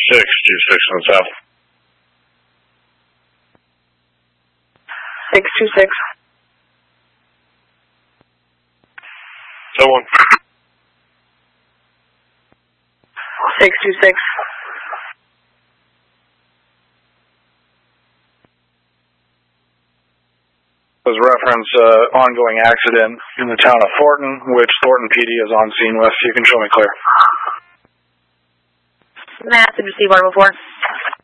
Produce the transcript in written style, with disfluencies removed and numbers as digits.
626 on south. 626. Someone. 626. Was reference ongoing accident in the town of Thornton, which Thornton PD is on scene with. You can show me clear. Massive receive 114.